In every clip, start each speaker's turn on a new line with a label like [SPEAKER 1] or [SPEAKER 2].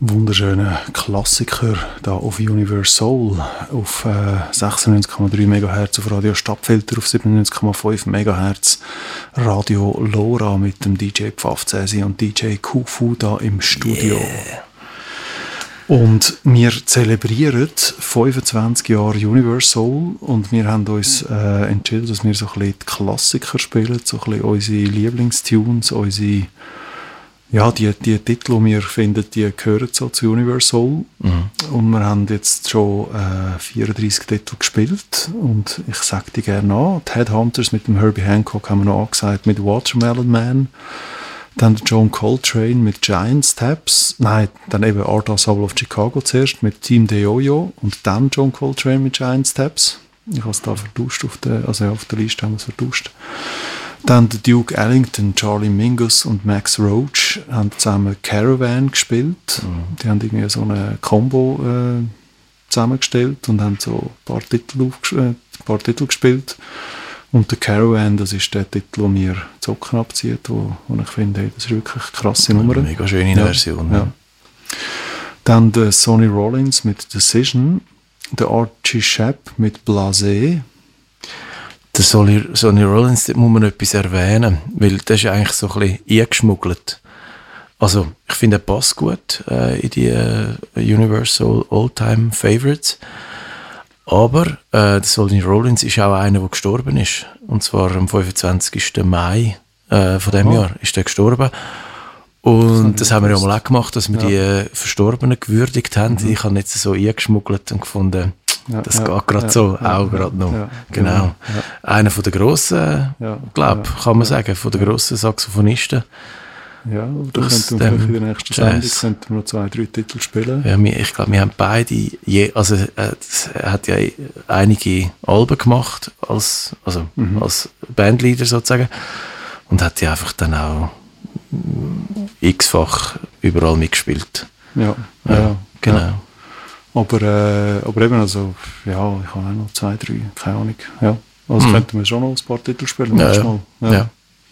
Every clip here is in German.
[SPEAKER 1] wunderschönen Klassiker da auf Universe Soul auf 96,3 MHz auf Radio Stadtfilter, auf 97,5 MHz Radio Lora mit dem DJ Pfaffzäsi und DJ Kufu da im Studio. Yeah. Und wir zelebrieren 25 Jahre Universe Soul und wir haben uns entschieden, dass wir so ein bisschen die Klassiker spielen, so ein bisschen unsere Lieblingstunes, unsere die Titel, die wir finden, die gehören so zu Universe Soul. Mhm. Und wir haben jetzt schon 34 Titel gespielt. Und ich sage die gerne an. Die Headhunters mit dem Herbie Hancock haben wir noch angesagt mit Watermelon Man. Dann John Coltrane mit Giant Steps. Nein, dann eben Art Soul of Chicago zuerst mit Team DeYoyo und dann John Coltrane mit Giant Steps. Ich habe es da vertauscht, auf der Liste haben wir es vertauscht. Dann der Duke Ellington, Charlie Mingus und Max Roach haben zusammen Caravan gespielt. Mhm. Die haben irgendwie so eine Combo zusammengestellt und haben so ein paar Titel gespielt. Und der Caravan, das ist der Titel, der mir Zocken abzieht, wo ich finde, hey, das ist wirklich eine krasse Nummer.
[SPEAKER 2] Eine mega schöne Version.
[SPEAKER 1] Ja. Dann der Sonny Rollins mit Decision, der Archie Shepp mit Blasé.
[SPEAKER 2] Der Sonny Rollins, da muss man etwas erwähnen, weil das ist eigentlich so ein bisschen eingeschmuggelt. Also, ich finde, er passt gut in die Universal All-Time Favorites. Aber der Sonny Rollins ist auch einer, der gestorben ist. Und zwar am 25. Mai von diesem Jahr ist er gestorben. Und das haben wir ja mal auch gemacht, dass wir die Verstorbenen gewürdigt haben. Ich habe jetzt so eingeschmuggelt und gefunden, das geht gerade so, auch gerade noch. Ja, genau. Ja. Einer von den grossen, glaube kann man sagen, von den grossen Saxophonisten.
[SPEAKER 1] Ja, da könnten wir in der nächsten Sendung noch 2-3 Titel spielen.
[SPEAKER 2] Ja, ich glaube, wir haben beide, er hat ja einige Alben gemacht, als Bandleader sozusagen, und hat die einfach dann auch x-fach überall mitgespielt.
[SPEAKER 1] Ja,
[SPEAKER 2] genau.
[SPEAKER 1] Ja. Aber eben, also, ich habe auch noch 2-3, keine Ahnung. Ja. Also könnten wir schon noch ein paar Titel spielen.
[SPEAKER 2] Ja.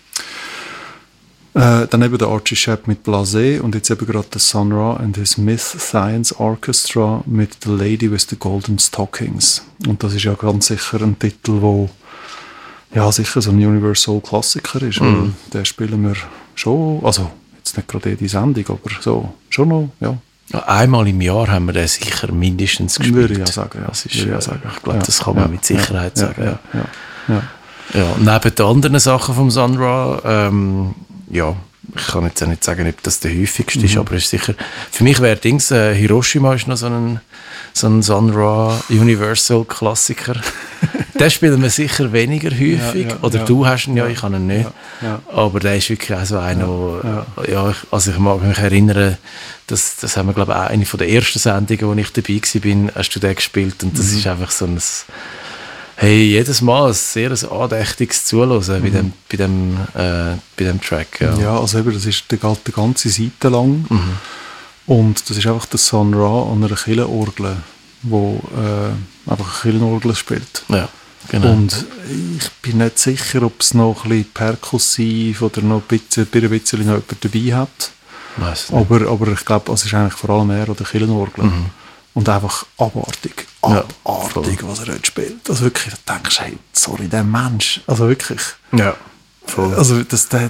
[SPEAKER 1] Dann eben der Archie Shepp mit Blasé und jetzt eben gerade der Sun Ra and his Myth Science Orchestra mit The Lady with the Golden Stockings. Und das ist ja ganz sicher ein Titel, wo sicher so ein Universal Klassiker ist. Weil den spielen wir schon, also jetzt nicht gerade die Sendung, aber so schon noch, ja.
[SPEAKER 2] Einmal im Jahr haben wir den sicher mindestens gespielt.
[SPEAKER 1] Würde ich ja sagen, ja.
[SPEAKER 2] Das ist, ich glaube, das kann man mit Sicherheit sagen.
[SPEAKER 1] Ja.
[SPEAKER 2] Neben den anderen Sachen vom Sun Ra, ich kann jetzt auch nicht sagen, ob das der häufigste ist, aber es ist sicher, für mich wäre Hiroshima ist noch so ein Sun Ra Universal Klassiker. Den spielen wir sicher weniger häufig, du hast ihn ich habe ihn nicht, aber der ist wirklich auch so einer, ich mag mich erinnern, das haben wir, glaube ich, auch eine von der ersten Sendungen, wo ich dabei war, hast du den gespielt und das ist einfach so ein jedes Mal ein sehr andächtiges Zuhören bei dem Track.
[SPEAKER 1] Ja, also eben, das ist die ganze Seite lang. Und das ist einfach der Sun Ra an einer Kirchenorgel, wo einfach eine Kirchenorgel spielt.
[SPEAKER 2] Ja, genau.
[SPEAKER 1] Und ich bin nicht sicher, ob es noch ein bisschen perkussiv oder noch ein bisschen noch jemand dabei hat. Aber ich glaube, es ist eigentlich vor allem er oder Kirchenorgel. Und einfach abartig, was er dort spielt. Also wirklich, da denkst du, hey, sorry, der Mensch, also wirklich.
[SPEAKER 2] Ja, voll.
[SPEAKER 1] Also, dass der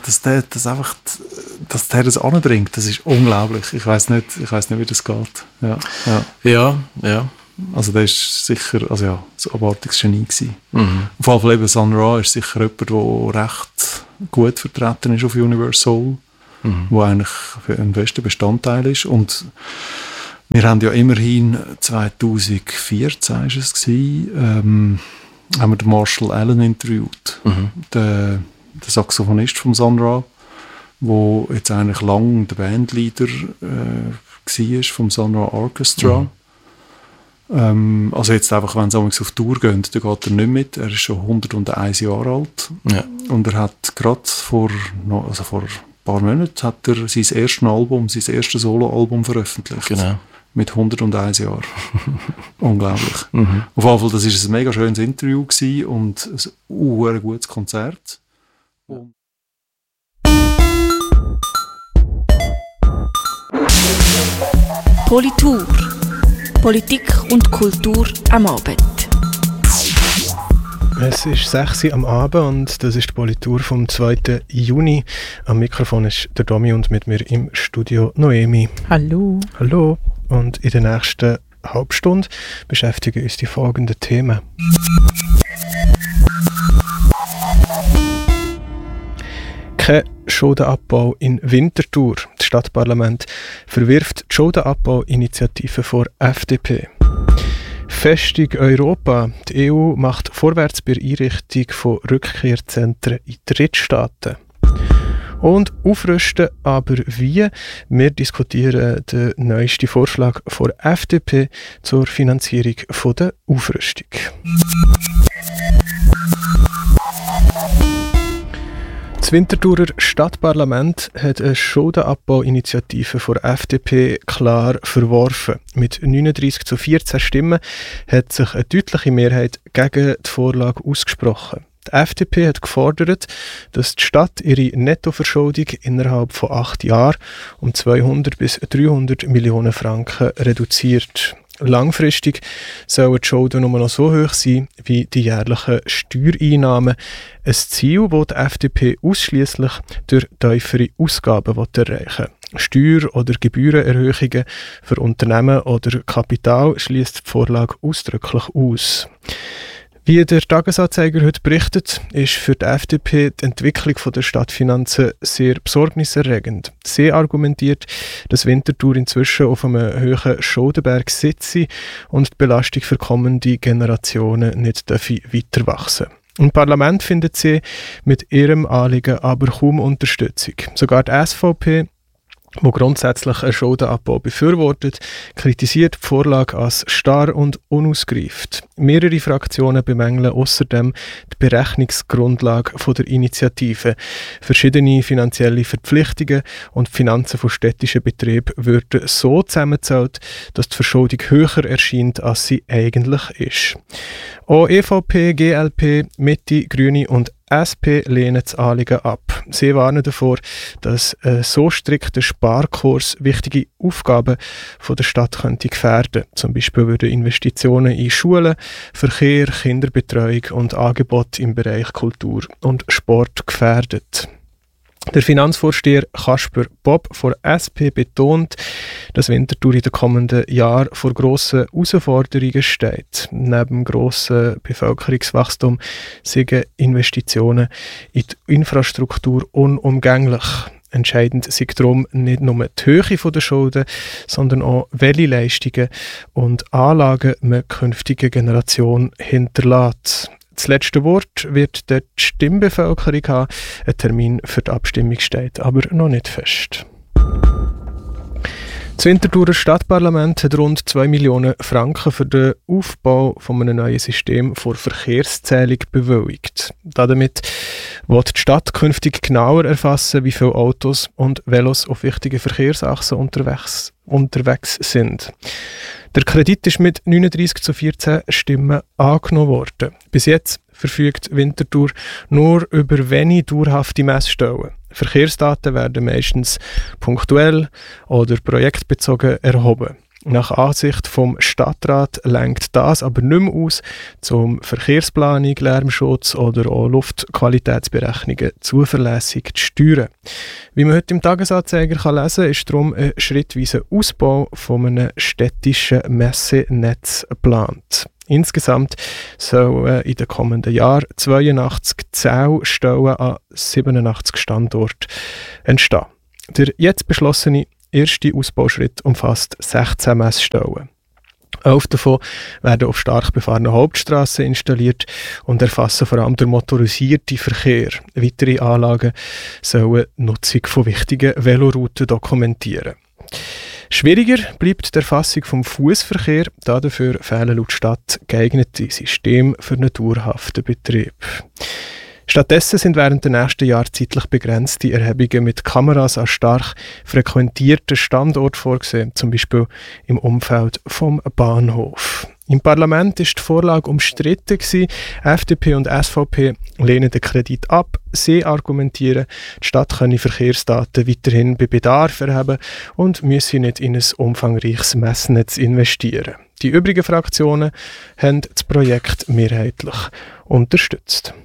[SPEAKER 1] das anbringt, das ist unglaublich. Ich weiss nicht, wie das geht.
[SPEAKER 2] Ja.
[SPEAKER 1] Also der ist sicher, so ein abartiges Genie gewesen. Auf jeden Fall eben Sun Ra ist sicher jemand, der recht gut vertreten ist auf Universe Soul, wo eigentlich ein bester Bestandteil ist. Und wir haben ja immerhin 2014 ist es gewesen, haben wir den Marshall Allen interviewt, den Saxophonist vom Sun Ra, der jetzt eigentlich lang der Bandleader war vom Sun Ra Orchestra. Also jetzt einfach, wenn sie auf Tour gehen, dann geht er nicht mit. Er ist schon 101 Jahre alt.
[SPEAKER 2] Ja.
[SPEAKER 1] Und er hat gerade vor ein paar Monaten hat er sein erstes Soloalbum veröffentlicht.
[SPEAKER 2] Genau.
[SPEAKER 1] Mit 101 Jahren. Unglaublich. Auf jeden Fall, das war ein mega schönes Interview gewesen und ein gutes Konzert.
[SPEAKER 3] Politur. Politik und Kultur am Abend.
[SPEAKER 4] Es ist 6 Uhr am Abend und das ist die Politur vom 2. Juni. Am Mikrofon ist der Domi und mit mir im Studio Noemi.
[SPEAKER 5] Hallo.
[SPEAKER 4] Hallo. Und in der nächsten Halbstunde beschäftigen uns die folgenden Themen. Kein Schuldenabbau in Winterthur. Das Stadtparlament verwirft die Schuldenabbauinitiative vor FDP. Festung Europa. Die EU macht vorwärts bei der Einrichtung von Rückkehrzentren in Drittstaaten. Und aufrüsten, aber wie? Wir diskutieren den neuesten Vorschlag von der FDP zur Finanzierung der Aufrüstung. Das Winterthurer Stadtparlament hat eine Schuldenabbauinitiative von der FDP klar verworfen. Mit 39:14 Stimmen hat sich eine deutliche Mehrheit gegen die Vorlage ausgesprochen. Die FDP hat gefordert, dass die Stadt ihre Nettoverschuldung innerhalb von 8 Jahren um 200 bis 300 Millionen Franken reduziert. Langfristig sollen die Schulden nur noch so hoch sein wie die jährlichen Steuereinnahmen. Ein Ziel, das die FDP ausschliesslich durch tiefere Ausgaben erreichen will. Steuer- oder Gebührenerhöhungen für Unternehmen oder Kapital schließt die Vorlage ausdrücklich aus. Wie der Tagesanzeiger heute berichtet, ist für die FDP die Entwicklung der Stadtfinanzen sehr besorgniserregend. Sie argumentiert, dass Winterthur inzwischen auf einem hohen Schuldenberg sitze und die Belastung für kommende Generationen nicht weiter wachsen darf. Im Parlament findet sie mit ihrem Anliegen aber kaum Unterstützung. Sogar die SVP, wo grundsätzlich einen Schuldenabbau befürwortet, kritisiert die Vorlage als starr und unausgereift. Mehrere Fraktionen bemängeln außerdem die Berechnungsgrundlage der Initiative. Verschiedene finanzielle Verpflichtungen und die Finanzen von städtischen Betrieben würden so zusammengezählt, dass die Verschuldung höher erscheint, als sie eigentlich ist. Auch EVP, GLP, Mitte, Grüne und SP lehnen das Anliegen ab. Sie warnen davor, dass ein so strikter Sparkurs wichtige Aufgaben von der Stadt könnte gefährden. Zum Beispiel würden Investitionen in Schulen, Verkehr, Kinderbetreuung und Angebote im Bereich Kultur und Sport gefährdet. Der Finanzvorsteher Kasper Bob von SP betont, dass Winterthur in den kommenden Jahren vor grossen Herausforderungen steht. Neben grossen Bevölkerungswachstum sind Investitionen in die Infrastruktur unumgänglich. Entscheidend sind darum nicht nur die Höhe der Schulden, sondern auch, welche Leistungen und Anlagen man künftigen Generationen hinterlässt. Das letzte Wort wird die Stimmbevölkerung haben. Ein Termin für die Abstimmung steht aber noch nicht fest. Das Winterthurer Stadtparlament hat rund 2 Millionen Franken für den Aufbau von einem neuen System vor Verkehrszählung bewilligt. Damit wird die Stadt künftig genauer erfassen, wie viele Autos und Velos auf wichtigen Verkehrsachsen unterwegs sind. Der Kredit ist mit 39:14 Stimmen angenommen worden. Bis jetzt verfügt Winterthur nur über wenige dauerhafte Messstellen. Verkehrsdaten werden meistens punktuell oder projektbezogen erhoben. Nach Ansicht vom Stadtrat reicht das aber nicht mehr aus, um Verkehrsplanung, Lärmschutz oder auch Luftqualitätsberechnungen zuverlässig zu steuern. Wie man heute im Tagesanzeiger lesen kann, ist darum ein schrittweiser Ausbau von einem städtischen Messenetz geplant. Insgesamt sollen in den kommenden Jahren 82 Zählstellen an 87 Standorten entstehen. Der jetzt beschlossene erste Ausbauschritt umfasst 16 Messstellen. 11 davon werden auf stark befahrenen Hauptstrassen installiert und erfassen vor allem den motorisierten Verkehr. Weitere Anlagen sollen die Nutzung von wichtigen Velorouten dokumentieren. Schwieriger bleibt die Erfassung vom Fußverkehr, dafür fehlen laut Stadt geeignete Systeme für einen dauerhaften Betrieb. Stattdessen sind während der nächsten Jahre zeitlich begrenzte Erhebungen mit Kameras an stark frequentierten Standorten vorgesehen, zum Beispiel im Umfeld vom Bahnhof. Im Parlament war die Vorlage umstritten. FDP und SVP lehnen den Kredit ab. Sie argumentieren, die Stadt könne Verkehrsdaten weiterhin bei Bedarf erheben und müsse nicht in ein umfangreiches Messnetz investieren. Die übrigen Fraktionen haben das Projekt mehrheitlich unterstützt.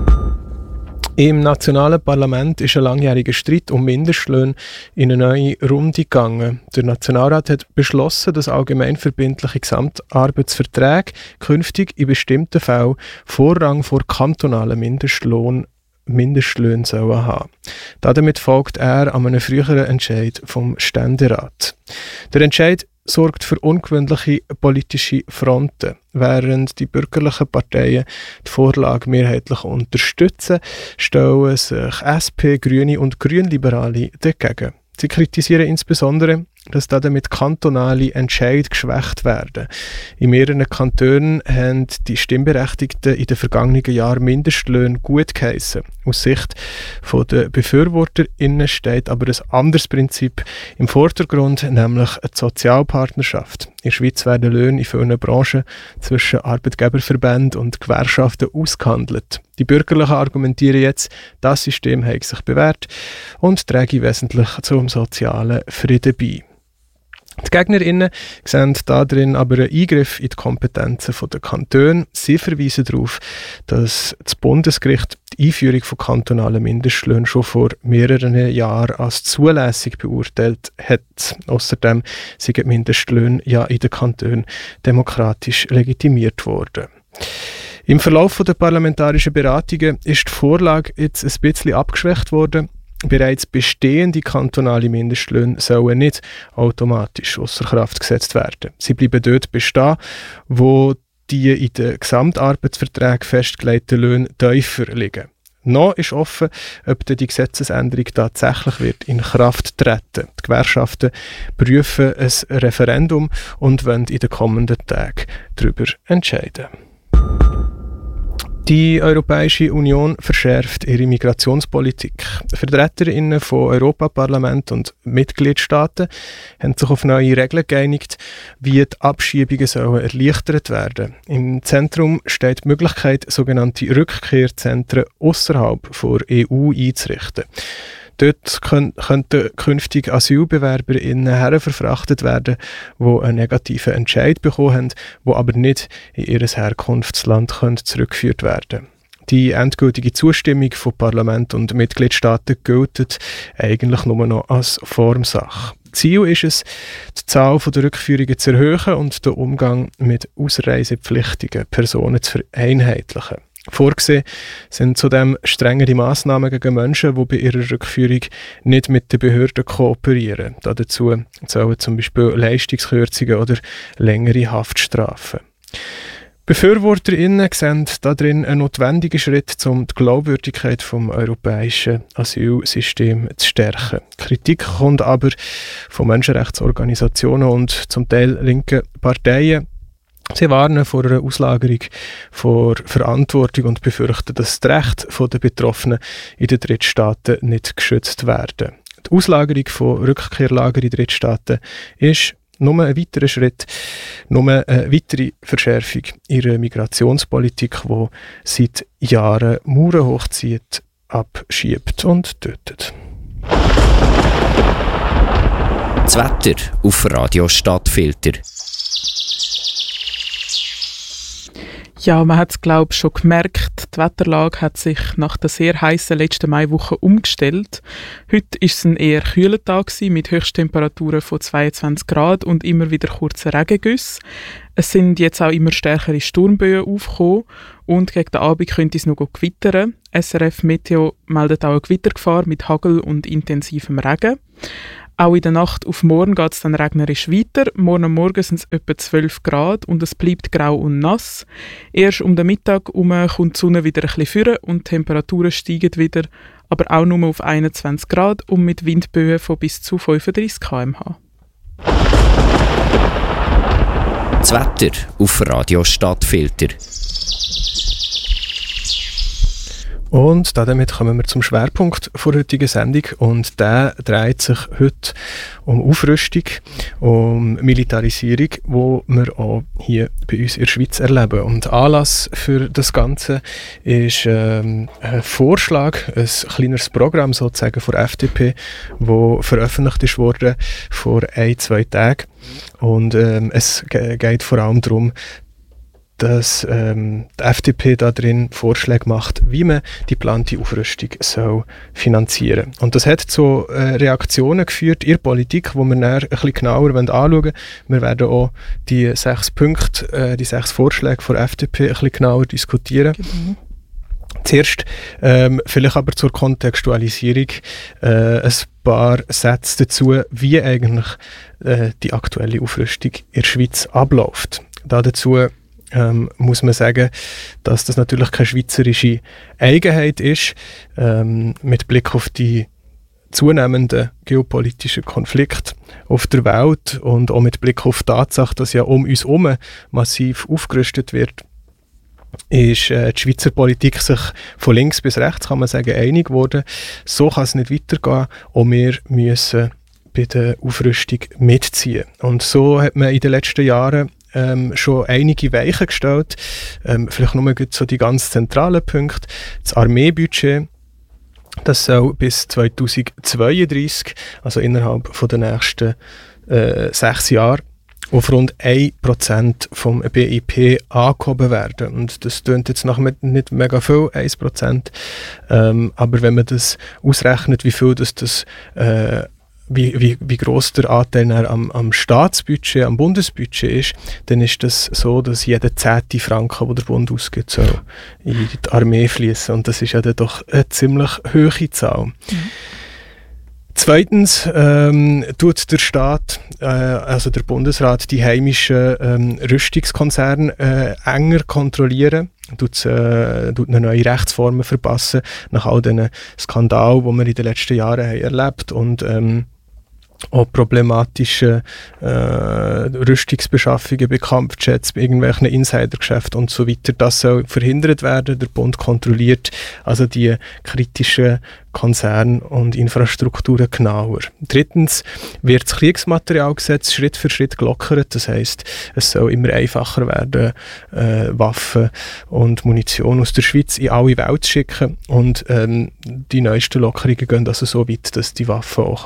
[SPEAKER 4] Im nationalen Parlament ist ein langjähriger Streit um Mindestlöhne in eine neue Runde gegangen. Der Nationalrat hat beschlossen, dass allgemeinverbindliche Gesamtarbeitsverträge künftig in bestimmten Fällen Vorrang vor kantonalen Mindestlöhnen sollen haben. Damit folgt er an einem früheren Entscheid vom Ständerat. Der Entscheid sorgt für ungewöhnliche politische Fronten. Während die bürgerlichen Parteien die Vorlage mehrheitlich unterstützen, stellen sich SP, Grüne und Grünliberale dagegen. Sie kritisieren insbesondere, dass damit kantonale Entscheide geschwächt werden. In mehreren Kantonen haben die Stimmberechtigten in den vergangenen Jahren Mindestlöhne gut geheissen. Aus Sicht der BefürworterInnen steht aber ein anderes Prinzip im Vordergrund, nämlich die Sozialpartnerschaft. In der Schweiz werden Löhne in vielen Branchen zwischen Arbeitgeberverbänden und Gewerkschaften ausgehandelt. Die Bürgerlichen argumentieren jetzt, das System habe sich bewährt und träge wesentlich zum sozialen Frieden bei. Die GegnerInnen sehen darin aber einen Eingriff in die Kompetenzen der Kantone. Sie verweisen darauf, dass das Bundesgericht die Einführung von kantonalen Mindestlöhnen schon vor mehreren Jahren als zulässig beurteilt hat. Außerdem sind die Mindestlöhne ja in den Kantonen demokratisch legitimiert worden. Im Verlauf der parlamentarischen Beratungen ist die Vorlage jetzt ein bisschen abgeschwächt worden. Bereits bestehende kantonale Mindestlöhne sollen nicht automatisch ausser Kraft gesetzt werden. Sie bleiben dort bestehen, wo die in den Gesamtarbeitsverträgen festgelegten Löhne tiefer liegen. Noch ist offen, ob die Gesetzesänderung tatsächlich wird in Kraft treten. Die Gewerkschaften prüfen ein Referendum und wollen in den kommenden Tagen darüber entscheiden. Die Europäische Union verschärft ihre Migrationspolitik. VertreterInnen von Europaparlament und Mitgliedstaaten haben sich auf neue Regeln geeinigt, wie die Abschiebungen sollen erleichtert werden. Im Zentrum steht die Möglichkeit, sogenannte Rückkehrzentren außerhalb der EU einzurichten. Dort könnten künftig AsylbewerberInnen herverfrachtet werden, die einen negativen Entscheid bekommen haben, die aber nicht in ihr Herkunftsland zurückgeführt werden können. Die endgültige Zustimmung von Parlament und Mitgliedstaaten gilt eigentlich nur noch als Formsache. Ziel ist es, die Zahl der Rückführungen zu erhöhen und den Umgang mit ausreisepflichtigen Personen zu vereinheitlichen. Vorgesehen sind zudem strengere Massnahmen gegen Menschen, die bei ihrer Rückführung nicht mit den Behörden kooperieren. Dazu zählen zum Beispiel Leistungskürzungen oder längere Haftstrafen. BefürworterInnen sehen darin einen notwendigen Schritt, um die Glaubwürdigkeit des europäischen Asylsystems zu stärken. Kritik kommt aber von Menschenrechtsorganisationen und zum Teil linken Parteien. Sie warnen vor einer Auslagerung vor Verantwortung und befürchten, dass die Rechte der Betroffenen in den Drittstaaten nicht geschützt werden. Die Auslagerung von Rückkehrlagern in Drittstaaten ist nur ein weiterer Schritt, nur eine weitere Verschärfung ihrer Migrationspolitik, die seit Jahren Mauern hochzieht, abschiebt und tötet.
[SPEAKER 5] Das Wetter auf Radio Stadtfilter.
[SPEAKER 6] Ja, man hat es, glaube ich, schon gemerkt. Die Wetterlage hat sich nach der sehr heißen letzten Maiwoche umgestellt. Heute war es ein eher kühler Tag mit Höchsttemperaturen von 22 Grad und immer wieder kurze Regengüsse. Es sind jetzt auch immer stärkere Sturmböen aufgekommen und gegen den Abend könnte es noch gewittern. SRF Meteo meldet auch eine Gewittergefahr mit Hagel und intensivem Regen. Auch in der Nacht auf morgen geht es dann regnerisch weiter. Morgen am Morgen sind es etwa 12 Grad und es bleibt grau und nass. Erst um den Mittag herum kommt die Sonne wieder ein bisschen führen und die Temperaturen steigen wieder, aber auch nur auf 21 Grad und mit Windböen von bis zu 35 km/h.
[SPEAKER 5] Das Wetter auf Radio Stadtfilter.
[SPEAKER 4] Und damit kommen wir zum Schwerpunkt der heutigen Sendung und der dreht sich heute um Aufrüstung um Militarisierung, wo wir auch hier bei uns in der Schweiz erleben. Und Anlass für das Ganze ist ein Vorschlag, ein kleineres Programm sozusagen von der FDP, das veröffentlicht wurde vor 1-2 Tagen. Und es geht vor allem darum, dass die FDP da drin Vorschläge macht, wie man die geplante Aufrüstung soll finanzieren soll. Und das hat zu Reaktionen geführt in der Politik, die wir dann ein bisschen genauer anschauen wollen. Wir werden auch die 6 Punkte, die 6 Vorschläge von der FDP ein bisschen genauer diskutieren. Genau. Zuerst vielleicht aber zur Kontextualisierung ein paar Sätze dazu, wie eigentlich die aktuelle Aufrüstung in der Schweiz abläuft. Dazu muss man sagen, dass das natürlich keine schweizerische Eigenheit ist. Mit Blick auf die zunehmenden geopolitischen Konflikte auf der Welt und auch mit Blick auf die Tatsache, dass ja um uns herum massiv aufgerüstet wird, ist die Schweizer Politik sich von links bis rechts, kann man sagen, einig geworden. So kann es nicht weitergehen. Auch wir müssen bei der Aufrüstung mitziehen. Und so hat man in den letzten Jahren schon einige Weichen gestellt. Vielleicht nur so die ganz zentralen Punkte. Das Armeebudget, das soll bis 2032, also innerhalb von den nächsten 6 Jahren, auf rund 1% vom BIP angehoben werden. Und das klingt jetzt nach nicht mega viel, 1%. Aber wenn man das ausrechnet, wie viel das wie gross der Anteil am Staatsbudget, am Bundesbudget ist, dann ist das so, dass jeder 10. Franken, den der Bund ausgibt, soll in die Armee fließen. Und das ist ja dann doch eine ziemlich hohe Zahl. Mhm. Zweitens tut der Staat, also der Bundesrat, die heimischen Rüstungskonzerne enger kontrollieren, tut eine neue Rechtsformen verpassen, nach all diesen Skandalen, die wir in den letzten Jahren haben erlebt und auch problematische Rüstungsbeschaffungen bei Kampfjets, bei irgendwelchen Insidergeschäften und so weiter. Das soll verhindert werden. Der Bund kontrolliert also die kritischen Konzerne und Infrastrukturen genauer. Drittens wird das Kriegsmaterialgesetz Schritt für Schritt gelockert. Das heisst, es soll immer einfacher werden, Waffen und Munition aus der Schweiz in alle Welt zu schicken. Und die neuesten Lockerungen gehen also so weit, dass die Waffen auch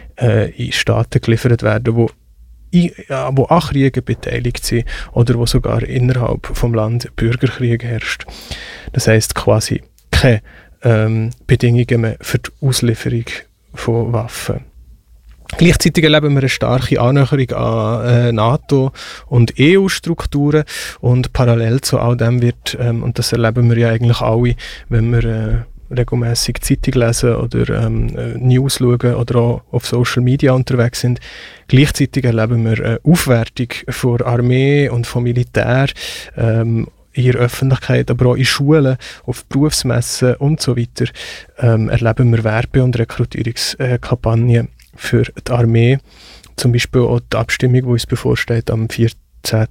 [SPEAKER 4] in Staaten geliefert werden, die an Kriegen beteiligt sind oder wo sogar innerhalb des Landes Bürgerkrieg herrscht. Das heisst quasi keine Bedingungen mehr für die Auslieferung von Waffen. Gleichzeitig erleben wir eine starke Annäherung an NATO- und EU-Strukturen und parallel zu all dem wird, und das erleben wir ja eigentlich alle, wenn wir regelmäßig Zeitung lesen oder News schauen oder auch auf Social Media unterwegs sind. Gleichzeitig erleben wir eine Aufwertung von Armee und von Militär in der Öffentlichkeit, aber auch in Schulen, auf Berufsmessen und so weiter, erleben wir Werbe- und Rekrutierungskampagnen für die Armee. Zum Beispiel auch die Abstimmung, die uns bevorsteht am 14.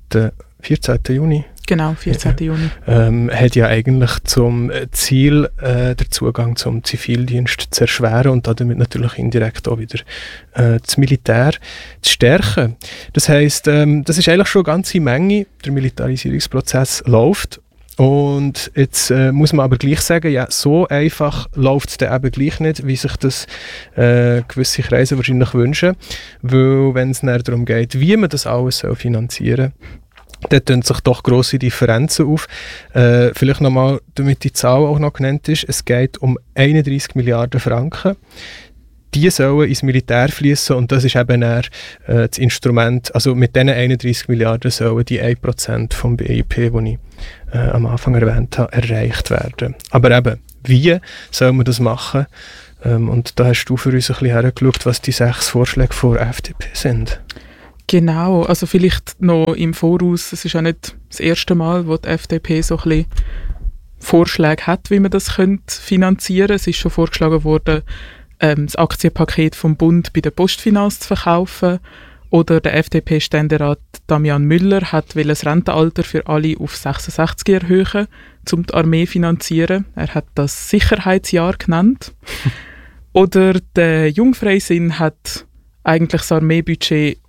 [SPEAKER 4] Juni.
[SPEAKER 6] Genau, 14. Juni.
[SPEAKER 4] Hat ja eigentlich zum Ziel, den Zugang zum Zivildienst zu erschweren und damit natürlich indirekt auch wieder das Militär zu stärken. Das heisst, das ist eigentlich schon eine ganze Menge. Der Militarisierungsprozess läuft. Und jetzt muss man aber gleich sagen, ja, so einfach läuft es dann eben gleich nicht, wie sich das gewisse Kreise wahrscheinlich wünschen. Weil wenn es dann darum geht, wie man das alles finanzieren soll, da tun sich doch grosse Differenzen auf. Vielleicht nochmal, damit die Zahl auch noch genannt ist, es geht um 31 Milliarden Franken. Die sollen ins Militär fließen und das ist eben das Instrument, also mit diesen 31 Milliarden sollen die 1% vom BIP, den ich am Anfang erwähnt habe, erreicht werden. Aber eben, wie soll man das machen? Und da hast du für uns ein bisschen hergeschaut, was die 6 Vorschläge von der FDP sind.
[SPEAKER 6] Genau, also vielleicht noch im Voraus, es ist ja nicht das erste Mal, wo die FDP so ein bisschen Vorschläge hat, wie man das finanzieren könnte. Es ist schon vorgeschlagen worden, das Aktienpaket vom Bund bei der Postfinanz zu verkaufen. Oder der FDP-Ständerat Damian Müller wollte das Rentenalter für alle auf 66 erhöhen, um die Armee zu finanzieren. Er hat das Sicherheitsjahr genannt. Oder der Jungfreisinn hat eigentlich das Armeebudget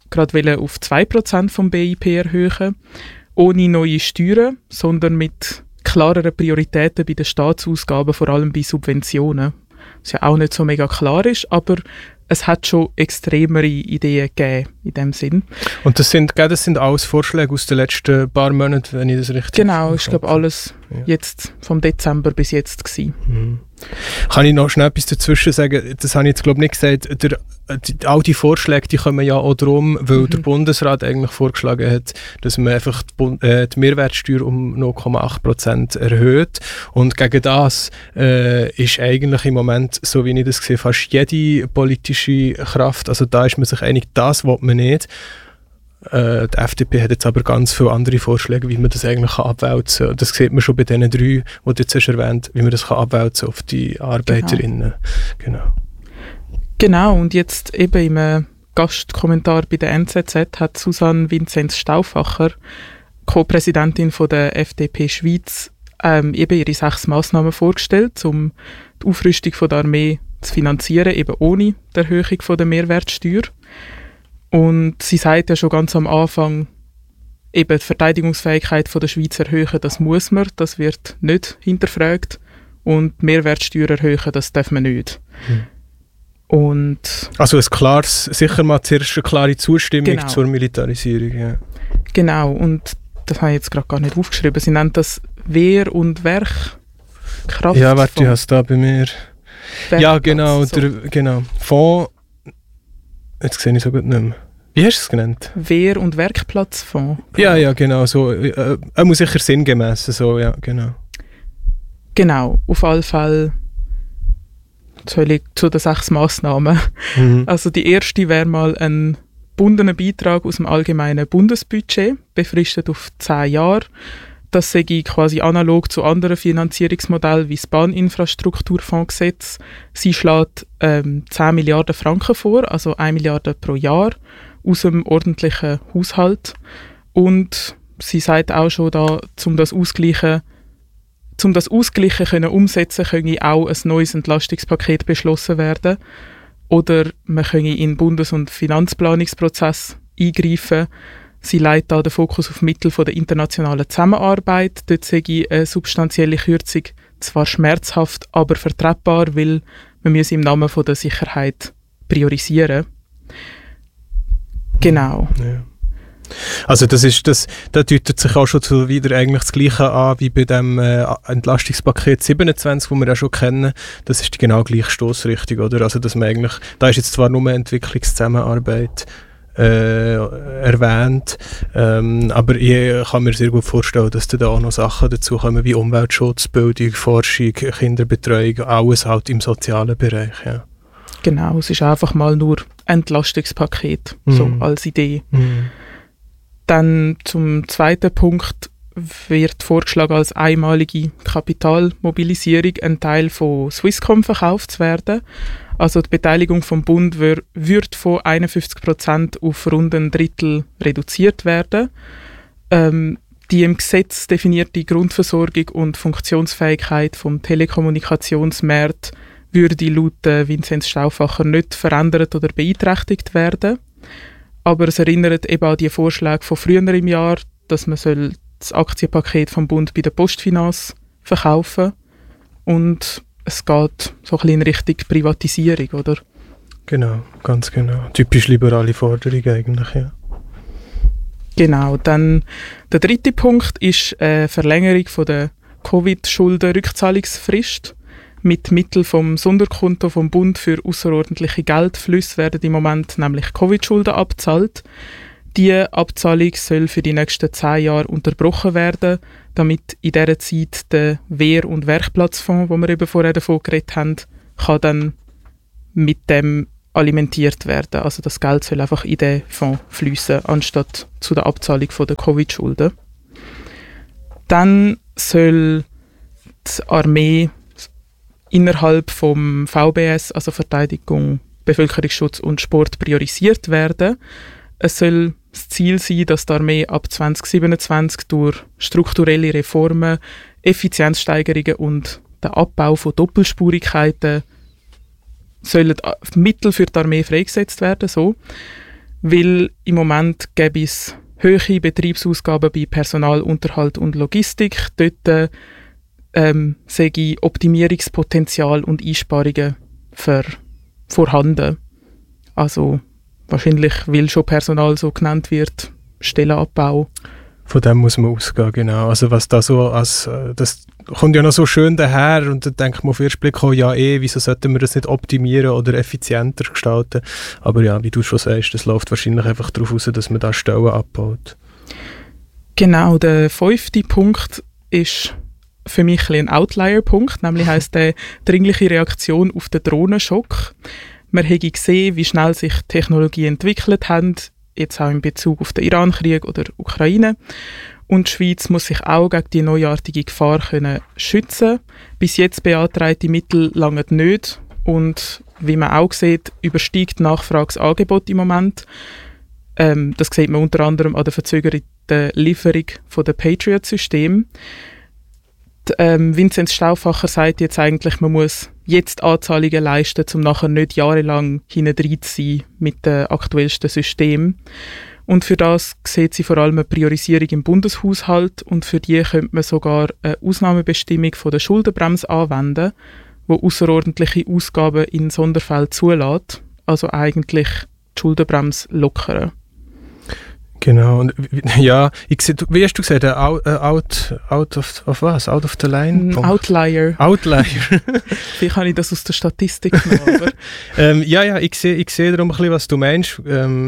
[SPEAKER 6] gerade auf 2% vom BIP erhöhen, ohne neue Steuern, sondern mit klareren Prioritäten bei den Staatsausgaben, vor allem bei Subventionen. Was ja auch nicht so mega klar ist, aber es hat schon extremere Ideen gegeben in dem Sinn.
[SPEAKER 4] Und das sind alles Vorschläge aus den letzten paar Monaten, wenn ich das richtig
[SPEAKER 6] Genau, ich glaube alles jetzt vom Dezember bis jetzt gewesen.
[SPEAKER 4] Mhm. Kann ich noch schnell etwas dazwischen sagen? Das habe ich jetzt glaube ich nicht gesagt. All die Vorschläge, die kommen ja auch darum, weil der Bundesrat eigentlich vorgeschlagen hat, dass man einfach die Mehrwertsteuer um 0,8% erhöht. Und gegen das ist eigentlich im Moment, so wie ich das sehe, fast jede politische Kraft, also da ist man sich einig, das will man nicht. Die FDP hat jetzt aber ganz viele andere Vorschläge, wie man das eigentlich abwälzen kann. Das sieht man schon bei diesen 3, die du jetzt hast erwähnt, wie man das abwälzen kann auf die ArbeiterInnen.
[SPEAKER 6] Genau, und jetzt eben im Gastkommentar bei der NZZ hat Susanne Vinzenz-Stauffacher, Co-Präsidentin von der FDP Schweiz, eben ihre 6 Massnahmen vorgestellt, um die Aufrüstung von der Armee zu finanzieren, eben ohne die Erhöhung von der Mehrwertsteuer. Und sie sagt ja schon ganz am Anfang, eben die Verteidigungsfähigkeit von der Schweiz erhöhen, das muss man, das wird nicht hinterfragt. Und die Mehrwertsteuer erhöhen, das darf man nicht. Und
[SPEAKER 4] also sicher mal zuerst eine klare Zustimmung zur Militarisierung. Ja.
[SPEAKER 6] Genau, und das habe ich jetzt gerade gar nicht aufgeschrieben. Sie nennt das Wehr- und Werkkraft.
[SPEAKER 4] Ja, warte, du hast da bei mir. Ja, genau,
[SPEAKER 6] so.
[SPEAKER 4] Genau. Fonds. Jetzt sehe ich so gut nicht mehr. Wie hast du es genannt?
[SPEAKER 6] Wehr- und Werkplatzfonds.
[SPEAKER 4] Ja, genau. So, muss sicher sinngemäß. So, ja, genau.
[SPEAKER 6] Genau, auf alle Fälle zu den 6 Massnahmen. Also die erste wäre mal ein gebundener Beitrag aus dem allgemeinen Bundesbudget, befristet auf 10 Jahre. Das sei quasi analog zu anderen Finanzierungsmodellen wie das Bahninfrastrukturfondsgesetz. Sie schlägt 10 Milliarden Franken vor, also 1 Milliarde pro Jahr, aus dem ordentlichen Haushalt. Und sie sagt auch schon, da, um das Ausgleichen umsetzen, könne auch ein neues Entlastungspaket beschlossen werden. Oder man könne in den Bundes- und Finanzplanungsprozess eingreifen. Sie legt da den Fokus auf Mittel der internationalen Zusammenarbeit. Dort sehe ich eine substanzielle Kürzung zwar schmerzhaft, aber vertretbar, weil man im Namen der Sicherheit priorisieren. Genau.
[SPEAKER 4] Ja. Also da deutet sich auch schon wieder eigentlich das Gleiche an wie bei dem Entlastungspaket 27, das wir ja schon kennen. Das ist die genau gleiche Stossrichtung, oder? Also dass man eigentlich, da ist jetzt zwar nur Entwicklungszusammenarbeit erwähnt, aber ich kann mir sehr gut vorstellen, dass da auch noch Sachen dazu kommen wie Umweltschutz, Bildung, Forschung, Kinderbetreuung, alles halt im sozialen Bereich. Ja.
[SPEAKER 6] Genau, es ist einfach mal nur ein Entlastungspaket, so als Idee. Dann zum zweiten Punkt wird vorgeschlagen, als einmalige Kapitalmobilisierung ein Teil von Swisscom verkauft zu werden. Also die Beteiligung vom Bund wird von 51% auf rund ein Drittel reduziert werden. Die im Gesetz definierte Grundversorgung und Funktionsfähigkeit vom Telekommunikationsmarkt würde laut Vinzenz Stauffacher nicht verändert oder beeinträchtigt werden. Aber es erinnert eben an die Vorschläge von früher im Jahr, dass man das Aktienpaket vom Bund bei der Postfinance verkaufen soll. Und es geht so ein bisschen in Richtung Privatisierung, oder?
[SPEAKER 4] Genau, ganz genau. Typisch liberale Forderung eigentlich, ja.
[SPEAKER 6] Genau, dann der dritte Punkt ist eine Verlängerung von der Covid-Schulden-Rückzahlungsfrist. Mit Mitteln vom Sonderkonto vom Bund für außerordentliche Geldflüsse werden im Moment nämlich Covid-Schulden abgezahlt. Diese Abzahlung soll für die nächsten 10 Jahre unterbrochen werden, damit in dieser Zeit der Wehr- und Werkplatzfonds, wo wir eben vorher davon geredet haben, kann dann mit dem alimentiert werden. Also das Geld soll einfach in den Fonds fließen, anstatt zu der Abzahlung der Covid-Schulden. Dann soll die Armee innerhalb vom VBS, also Verteidigung, Bevölkerungsschutz und Sport, priorisiert werden. Es soll das Ziel sein, dass die Armee ab 2027 durch strukturelle Reformen, Effizienzsteigerungen und den Abbau von Doppelspurigkeiten sollen Mittel für die Armee freigesetzt werden. So. weil im Moment gäbe es hohe Betriebsausgaben bei Personal, Unterhalt und Logistik. Dort sehe ich Optimierungspotenzial und Einsparungen vorhanden. Also wahrscheinlich, weil schon Personal so genannt wird, Stellenabbau.
[SPEAKER 4] Von dem muss man ausgehen, genau. Also was da so als, das kommt ja noch so schön daher und dann denkt man auf den ersten Blick, oh ja wieso sollten wir das nicht optimieren oder effizienter gestalten? Aber ja, wie du schon sagst, das läuft wahrscheinlich einfach darauf aus, dass man da Stellen abbaut.
[SPEAKER 6] Genau, der 5. Punkt ist für mich ein Outlier-Punkt, nämlich heisst der dringliche Reaktion auf den Drohnenschock. Man hat gesehen, wie schnell sich Technologien entwickelt haben, jetzt auch in Bezug auf den Iran-Krieg oder Ukraine. Und die Schweiz muss sich auch gegen die neuartige Gefahr können schützen. Bis jetzt beantragte Mittel langen nicht. Und wie man auch sieht, übersteigt die Nachfrage das Angebot im Moment. Das sieht man unter anderem an der verzögerten Lieferung der Patriot-Systeme. Vinzenz Stauffacher sagt jetzt eigentlich, man muss jetzt Anzahlungen leisten, um nachher nicht jahrelang hintendrein zu sein mit dem aktuellsten System. Und für das sieht sie vor allem eine Priorisierung im Bundeshaushalt und für die könnte man sogar eine Ausnahmebestimmung von der Schuldenbremse anwenden, die außerordentliche Ausgaben in Sonderfällen zulässt, also eigentlich die Schuldenbremse lockern.
[SPEAKER 4] Genau, und ja, ich sehe, wie hast du gesagt, out of the line?
[SPEAKER 6] Outlier.
[SPEAKER 4] Outlier.
[SPEAKER 6] Wie kann ich das aus der Statistik machen?
[SPEAKER 4] Ja, ich sehe darum ein bisschen, was du meinst.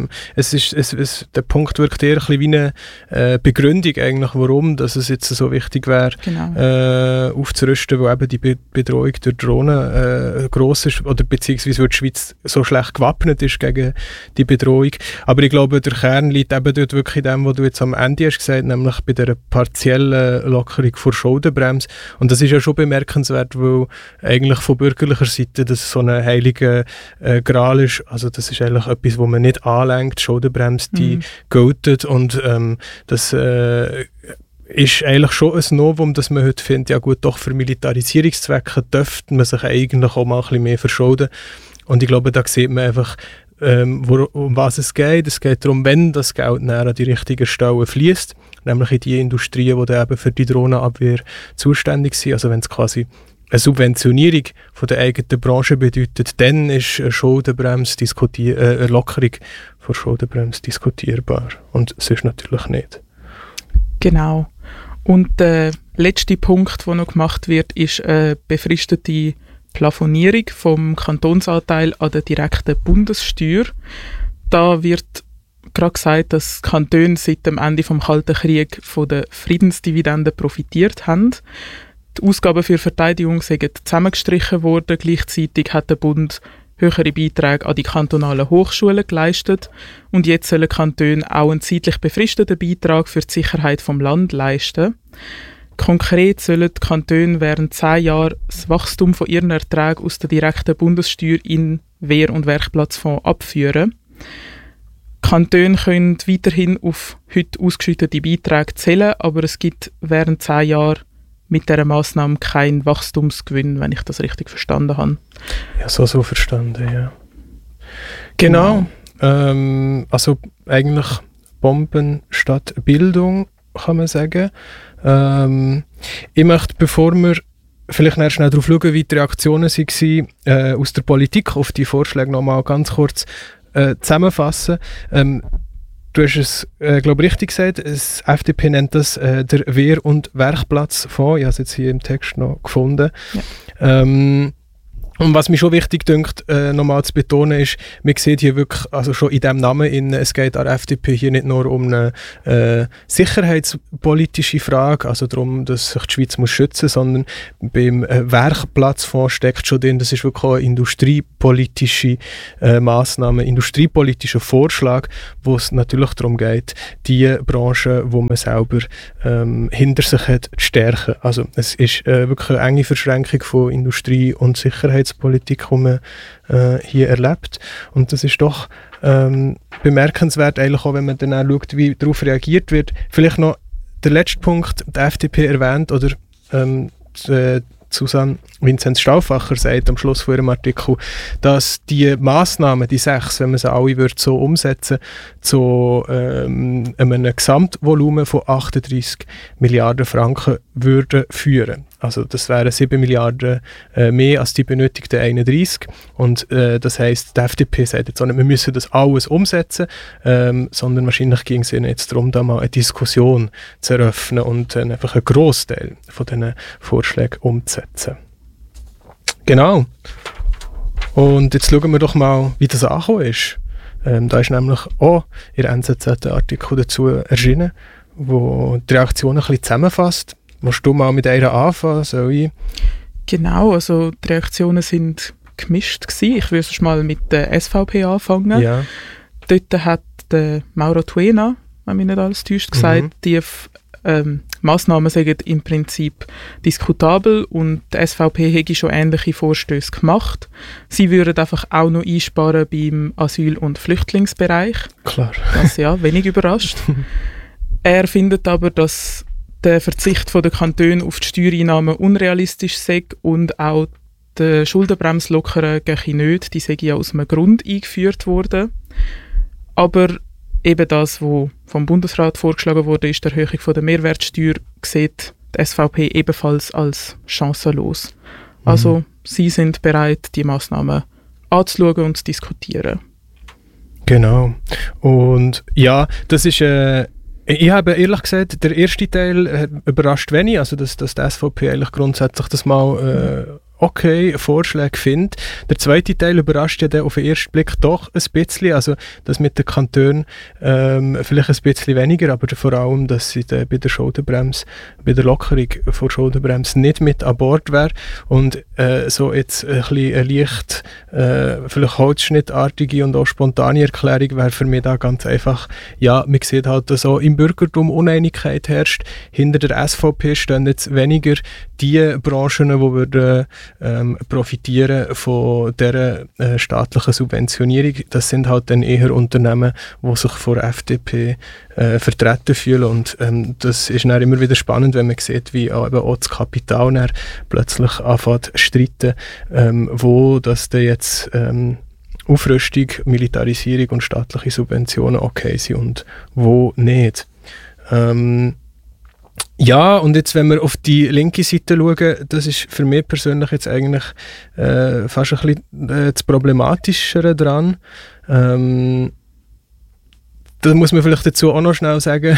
[SPEAKER 4] Der Punkt wirkt eher ein bisschen wie eine Begründung eigentlich, warum dass es jetzt so wichtig wäre, genau, aufzurüsten, weil eben die Bedrohung durch Drohnen gross ist, oder beziehungsweise weil die Schweiz so schlecht gewappnet ist gegen die Bedrohung. Aber ich glaube, der Kern liegt eben dort wirklich in dem, was du jetzt am Ende hast gesagt, nämlich bei der partiellen Lockerung vor Schuldenbremse. Und das ist ja schon bemerkenswert, weil eigentlich von bürgerlicher Seite das so ein heiliger Gral ist. Also das ist eigentlich etwas, wo man nicht anlenkt. Die Schuldenbremse, die gilt. Und das ist eigentlich schon ein Novum, dass man heute findet, ja gut, doch für Militarisierungszwecke dürfte man sich eigentlich auch mal ein bisschen mehr verschulden. Und ich glaube, da sieht man einfach, um was es geht. Es geht darum, wenn das Geld näher an die richtigen Stellen fließt, nämlich in die Industrien, die eben für die Drohnenabwehr zuständig sind. Also wenn es quasi eine Subventionierung von der eigenen Branche bedeutet, dann ist eine Schuldenbremse eine Lockerung von Schuldenbremse diskutierbar. Und sonst natürlich nicht.
[SPEAKER 6] Genau. Und der letzte Punkt, der noch gemacht wird, ist eine befristete Plafonierung vom Kantonsanteil an der direkten Bundessteuer. Da wird gerade gesagt, dass die Kantone seit dem Ende des Kalten Krieges von der Friedensdividende profitiert haben. Die Ausgaben für Verteidigung sind zusammengestrichen worden. Gleichzeitig hat der Bund höhere Beiträge an die kantonalen Hochschulen geleistet. Und jetzt sollen Kantone auch einen zeitlich befristeten Beitrag für die Sicherheit des Landes leisten. Konkret sollen die Kantone während 10 Jahren das Wachstum von ihren Erträgen aus der direkten Bundessteuer in Wehr- und Werkplatzfonds abführen. Die Kantone können weiterhin auf heute ausgeschüttete Beiträge zählen, aber es gibt während 10 Jahren mit dieser Massnahme keinen Wachstumsgewinn, wenn ich das richtig verstanden habe.
[SPEAKER 4] Ja, so verstanden, ja. Genau. Also eigentlich Bomben statt Bildung, kann man sagen. Ich möchte, bevor wir vielleicht schnell darauf schauen, wie die Reaktionen waren aus der Politik auf die Vorschläge, nochmal ganz kurz zusammenfassen. Du hast es, glaube ich, richtig gesagt, das FDP nennt das der Wehr- und Werkplatzfonds. Ich habe es jetzt hier im Text noch gefunden. Ja. Und was mir schon wichtig dünkt, nochmal zu betonen, ist, man sieht hier wirklich, also schon in diesem Namen, es geht an der FDP hier nicht nur um eine sicherheitspolitische Frage, also darum, dass sich die Schweiz muss schützen muss, sondern beim Werkplatzfonds steckt schon drin, das ist wirklich auch eine industriepolitische Massnahme, industriepolitischer Vorschlag, wo es natürlich darum geht, die Branche, wo man selber hinter sich hat, zu stärken. Also es ist wirklich eine enge Verschränkung von Industrie und Sicherheitspolitik, die man hier erlebt. Und das ist doch bemerkenswert, eigentlich auch wenn man dann auch schaut, wie darauf reagiert wird. Vielleicht noch der letzte Punkt, die FDP erwähnt, oder Susanne Vinzenz Stauffacher sagt am Schluss von ihrem Artikel, dass die Massnahmen, die 6, wenn man sie alle würde so umsetzen, zu einem Gesamtvolumen von 38 Milliarden Franken würden führen. Also das wären 7 Milliarden mehr als die benötigten 31. Und das heisst, die FDP sagt jetzt auch nicht, wir müssen das alles umsetzen, sondern wahrscheinlich ging es ihnen jetzt darum, da mal eine Diskussion zu eröffnen und einfach einen Grossteil von diesen Vorschlägen umzusetzen. Genau. Und jetzt schauen wir doch mal, wie das angekommen ist. Da ist nämlich auch in der NZZ ein Artikel dazu erschienen, wo die Reaktionen ein bisschen zusammenfasst. Willst du mal mit einer anfangen? Soll ich?
[SPEAKER 6] Genau, also die Reaktionen sind gemischt gewesen. Ich würde mal mit der SVP anfangen.
[SPEAKER 4] Ja.
[SPEAKER 6] Dort hat der Mauro Tuena, wenn mich nicht alles täuscht, gesagt, die Massnahmen sind im Prinzip diskutabel und die SVP hätte schon ähnliche Vorstöße gemacht. Sie würden einfach auch noch einsparen beim Asyl- und Flüchtlingsbereich.
[SPEAKER 4] Klar.
[SPEAKER 6] Was ja wenig überrascht. Er findet aber, dass der Verzicht der Kantone auf die Steuereinnahmen unrealistisch sei und auch die Schuldenbremse lockern gehe nicht. Die sei ja aus einem Grund eingeführt worden. Aber eben das, was vom Bundesrat vorgeschlagen wurde, ist die Erhöhung der Mehrwertsteuer, sieht die SVP ebenfalls als chancenlos. Also sie sind bereit, die Massnahmen anzuschauen und zu diskutieren.
[SPEAKER 4] Genau. Und ja, das ist ich habe ehrlich gesagt, der erste Teil überrascht wenig, also dass die SVP eigentlich grundsätzlich das mal okay Vorschläge findet. Der zweite Teil überrascht ja dann auf den ersten Blick doch ein bisschen, also das mit den Kantonen vielleicht ein bisschen weniger, aber vor allem, dass sie bei der Schuldenbremse, bei der Lockerung von Schuldenbremse nicht mit an Bord wäre und so jetzt ein bisschen eine leicht vielleicht holzschnittartige und auch spontane Erklärung wäre für mich da ganz einfach, ja, man sieht halt, dass auch im Bürgertum Uneinigkeit herrscht. Hinter der SVP stehen jetzt weniger die Branchen, die würden profitieren von dieser staatlichen Subventionierung. Das sind halt dann eher Unternehmen, die sich von der FDP vertreten fühlen und das ist dann immer wieder spannend, wenn man sieht, wie auch das Kapital dann plötzlich anfängt zu streiten, wo das dann jetzt Aufrüstung, Militarisierung und staatliche Subventionen okay sind und wo nicht. Ja, und jetzt, wenn wir auf die linke Seite schauen, das ist für mich persönlich jetzt eigentlich fast ein bisschen das Problematischere dran. Da muss man vielleicht dazu auch noch schnell sagen,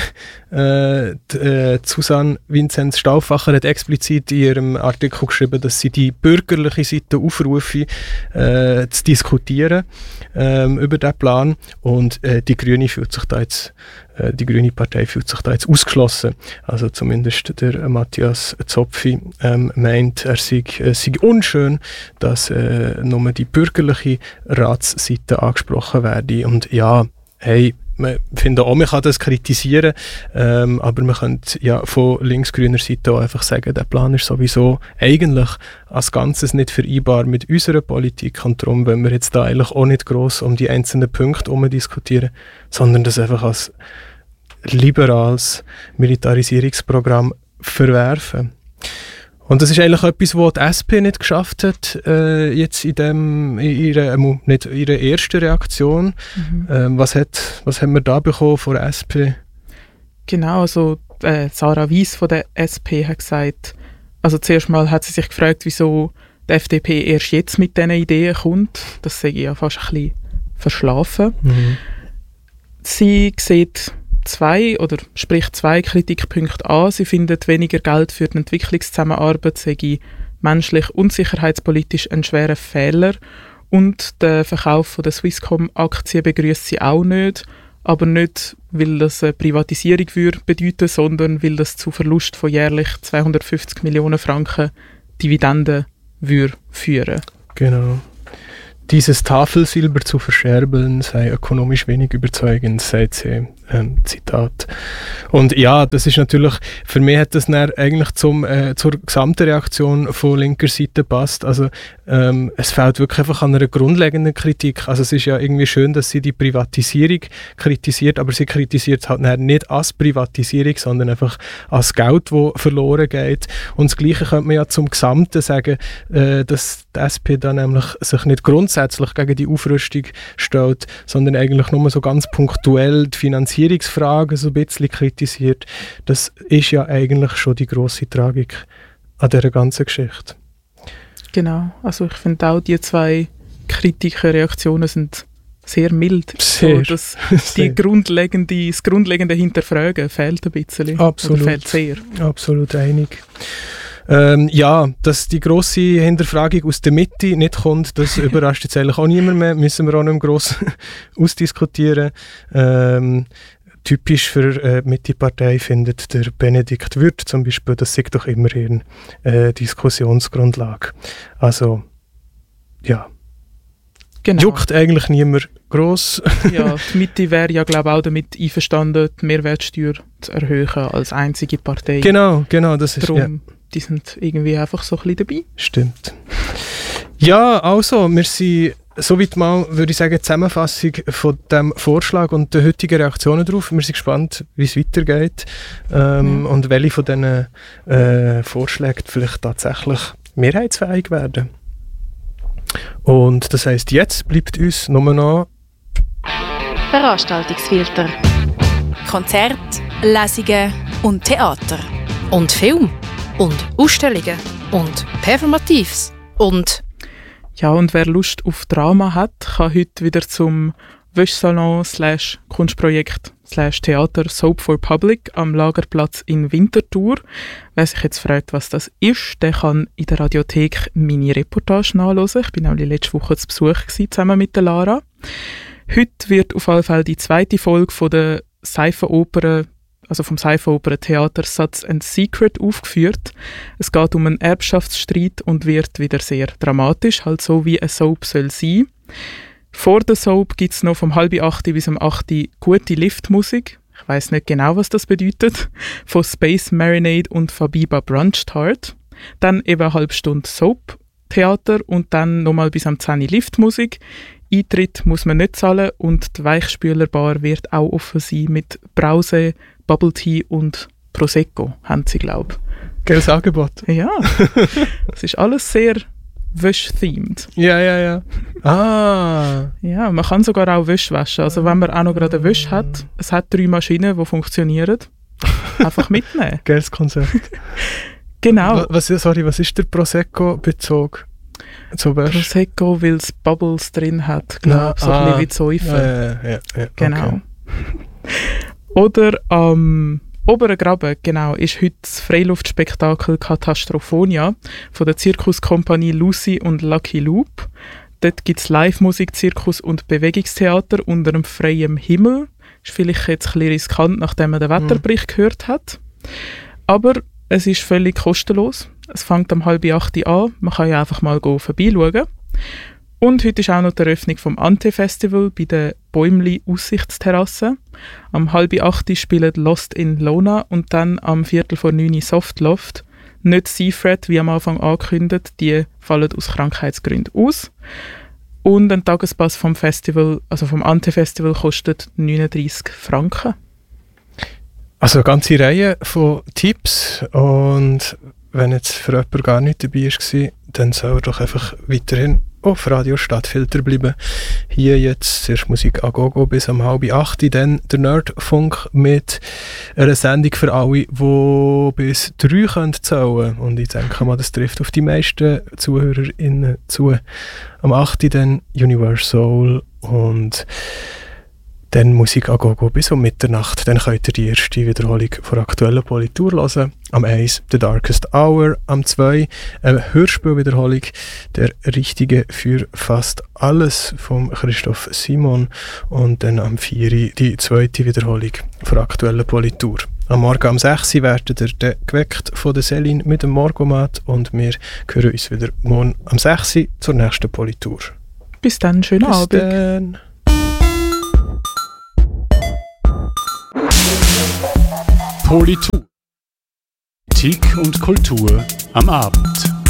[SPEAKER 4] Susanne Vinzenz Stauffacher hat explizit in ihrem Artikel geschrieben, dass sie die bürgerliche Seite aufrufe, zu diskutieren über diesen Plan und die Grüne die Grüne Partei fühlt sich da jetzt ausgeschlossen. Also zumindest der Matthias Zopfi meint, er sei unschön, dass nur die bürgerliche Ratsseite angesprochen werde. Und ja, hey, wir finden auch, man kann das kritisieren, aber man könnte ja von links-grüner Seite auch einfach sagen, der Plan ist sowieso eigentlich als Ganzes nicht vereinbar mit unserer Politik und darum wollen wir jetzt da eigentlich auch nicht gross um die einzelnen Punkte diskutieren, sondern das einfach als liberales Militarisierungsprogramm verwerfen. Und das ist eigentlich etwas, was die SP nicht geschafft hat, jetzt in ihrer ersten Reaktion. Was haben wir da bekommen von der SP?
[SPEAKER 6] Genau, also Sarah Weiss von der SP hat gesagt, also zuerst mal hat sie sich gefragt, wieso die FDP erst jetzt mit diesen Ideen kommt. Das sehe ich ja fast ein bisschen verschlafen. Sie sieht zwei Kritikpunkte an. Sie findet, weniger Geld für die Entwicklungszusammenarbeit sei menschlich und sicherheitspolitisch ein schwerer Fehler und den Verkauf von der Swisscom-Aktien begrüßt sie auch nicht, aber nicht, weil das eine Privatisierung würde bedeuten, sondern weil das zu Verlust von jährlich 250 Millionen Franken Dividenden würde führen.
[SPEAKER 4] Genau. Dieses Tafelsilber zu verscherbeln sei ökonomisch wenig überzeugend, sagt sie. Zitat. Und ja, das ist natürlich, für mich hat das dann eigentlich zur gesamten Reaktion von linker Seite passt. Also es fehlt wirklich einfach an einer grundlegenden Kritik. Also es ist ja irgendwie schön, dass sie die Privatisierung kritisiert, aber sie kritisiert halt nicht als Privatisierung, sondern einfach als Geld, das verloren geht. Und das Gleiche könnte man ja zum Gesamten sagen, dass die SP dann nämlich sich nicht grundsätzlich gegen die Aufrüstung stellt, sondern eigentlich nur so ganz punktuell die Finanzierungsfragen so ein bisschen kritisiert. Das ist ja eigentlich schon die grosse Tragik an dieser ganzen Geschichte.
[SPEAKER 6] Genau, also ich finde auch, die zwei Kritikerreaktionen sind sehr mild.
[SPEAKER 4] Sehr.
[SPEAKER 6] So, dass das grundlegende Hinterfragen fehlt ein bisschen.
[SPEAKER 4] Absolut.
[SPEAKER 6] Oder fehlt sehr.
[SPEAKER 4] Absolut einig. Ja, dass die grosse Hinterfragung aus der Mitte nicht kommt, das überrascht jetzt eigentlich auch niemand mehr. Müssen wir auch nicht mehr gross ausdiskutieren. Typisch für Mitte-Partei findet der Benedikt Würth zum Beispiel, das sei doch immerhin Diskussionsgrundlage. Also, ja.
[SPEAKER 6] Genau.
[SPEAKER 4] Juckt eigentlich niemand gross.
[SPEAKER 6] Ja, die Mitte wäre ja, glaube ich, auch damit einverstanden, die Mehrwertsteuer zu erhöhen als einzige Partei.
[SPEAKER 4] Genau, das ist...
[SPEAKER 6] Darum, die sind irgendwie einfach so ein bisschen dabei.
[SPEAKER 4] Stimmt. Ja, also, wir sind soweit mal, würde ich sagen, Zusammenfassung von diesem Vorschlag und der heutigen Reaktionen darauf. Wir sind gespannt, wie es weitergeht und welche von diesen Vorschlägen vielleicht tatsächlich mehrheitsfähig werden. Und das heisst, jetzt bleibt uns nur noch
[SPEAKER 3] Veranstaltungsfilter. Konzert, Lesungen und Theater.
[SPEAKER 7] Und Film. Und Ausstellungen. Und Performatives. Und...
[SPEAKER 6] Ja, und wer Lust auf Drama hat, kann heute wieder zum Wäschsalon /Kunstprojekt /Theater Soap for Public am Lagerplatz in Winterthur. Wer sich jetzt fragt, was das ist, der kann in der Radiothek meine Reportage nachhören. Ich bin nämlich letzte Woche zu Besuch gewesen, zusammen mit der Lara. Heute wird auf jeden Fall die zweite Folge von der Seifenoper, also vom Seifenoper-Theater Satz and Secret aufgeführt. Es geht um einen Erbschaftsstreit und wird wieder sehr dramatisch, halt so wie eine Soap soll sein. Vor der Soap gibt es noch vom 7:30 bis um 8 gute Liftmusik. Ich weiss nicht genau, was das bedeutet. Von Space Marinade und Fabiba Brunch Tart. Dann eben eine halbe Stunde Soap-Theater und dann nochmal bis am 10 Liftmusik. Eintritt muss man nicht zahlen und die Weichspülerbar wird auch offen sein mit Brause, Bubble Tea und Prosecco, haben sie, glaube ich.
[SPEAKER 4] Geiles Angebot.
[SPEAKER 6] Ja, es ist alles sehr Wäsch-themed.
[SPEAKER 4] Ja. Ah.
[SPEAKER 6] Ja, man kann sogar auch Wäsche waschen. Also wenn man auch noch gerade eine Wäsche hat, es hat 3 Maschinen, die funktionieren, einfach mitnehmen.
[SPEAKER 4] Geiles Konzept.
[SPEAKER 6] Genau.
[SPEAKER 4] Was ist der Prosecco-Bezug?
[SPEAKER 6] Prosecco, weil es Bubbles drin hat, glaube ich, so ein bisschen wie Säufen.
[SPEAKER 4] Ja,
[SPEAKER 6] genau.
[SPEAKER 4] Okay.
[SPEAKER 6] Oder am Oberen Graben, genau, ist heute das Freiluftspektakel Katastrophonia von der Zirkuskompanie Lucy und Lucky Loop. Dort gibt es Live-Musik, Zirkus und Bewegungstheater unter einem freien Himmel. Ist vielleicht jetzt ein bisschen riskant, nachdem man den Wetterbericht gehört hat. Aber es ist völlig kostenlos. Es fängt um 7:30 an. Man kann ja einfach mal vorbeischauen. Und heute ist auch noch die Eröffnung vom Ante-Festival bei der Bäumli-Aussichtsterrasse. Am 7:30 spielen Lost in Lona und dann am 8:45 Softloft. Nicht Seafred, wie am Anfang angekündigt, die fallen aus Krankheitsgründen aus. Und ein Tagespass vom Festival, also vom Ante-Festival, kostet 39 Franken.
[SPEAKER 4] Also eine ganze Reihe von Tipps und wenn jetzt für jemanden gar nicht dabei war, dann soll er doch einfach weiterhin auf Radio Stadtfilter bleiben. Hier jetzt zuerst Musik a gogo bis um 7:30, dann der Nerdfunk mit einer Sendung für alle, die bis 3 zählen können. Und ich denke mal, das trifft auf die meisten ZuhörerInnen zu. Am 8 dann Universal und dann Musik a gogo bis um Mitternacht. Dann könnt ihr die erste Wiederholung von aktuellen Politur hören. Am 1 The Darkest Hour. Am 2 eine Hörspielwiederholung Der Richtige für fast alles von Christoph Simon. Und dann am 4 die zweite Wiederholung von aktuellen Politur. Am Morgen um 6 werden ihr geweckt von der Céline mit dem Morgomat und wir hören uns wieder morgen am 6 zur nächsten Politur.
[SPEAKER 6] Bis dann, schönen Abend.
[SPEAKER 4] Dann.
[SPEAKER 8] Politik und Kultur am Abend.